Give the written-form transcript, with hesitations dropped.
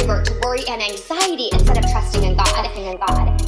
revert to worry and anxiety instead of trusting in God.